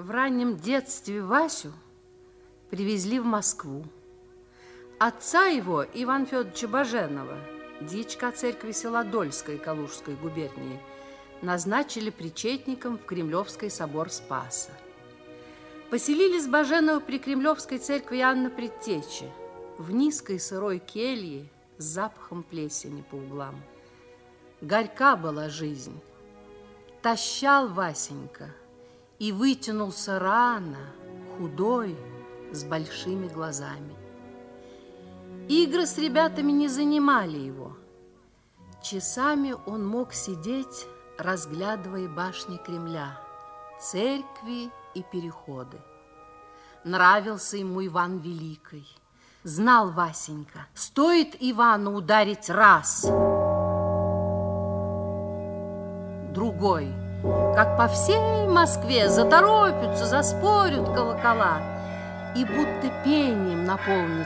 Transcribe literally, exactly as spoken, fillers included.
В раннем детстве Васю привезли в Москву. Отца его, Ивана Федоровича Баженова, дьячка церкви села Дольской Калужской губернии, назначили причетником в Кремлевский собор Спаса. Поселились Баженова при Кремлевской церкви Иоанна Предтечи в низкой сырой келье с запахом плесени по углам. Горька была жизнь. Тащал Васенька и вытянулся рано, худой, с большими глазами. Игры с ребятами не занимали его. Часами он мог сидеть, разглядывая башни Кремля, церкви и переходы. Нравился ему Иван Великий. Знал Васенька, стоит Ивану ударить раз, другой, как по всей Москве заторопятся, заспорят колокола, и будто пением наполнит